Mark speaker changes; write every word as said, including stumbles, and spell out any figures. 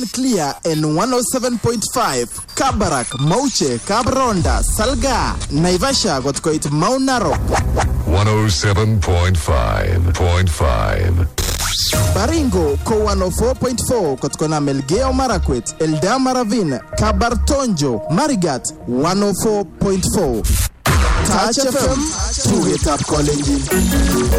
Speaker 1: and clear in one oh seven point five. Kabarak, Mauche, Kabronda, Salga, Naivasha got quite Mount Narok.
Speaker 2: one oh seven point five point five.
Speaker 1: Baringo, Ko one oh four point four, Kotkona Melgeo Marakwet, Eldama Ravine, Kabartonjo, Marigat, one oh four point four. Touch F M, two it up calling.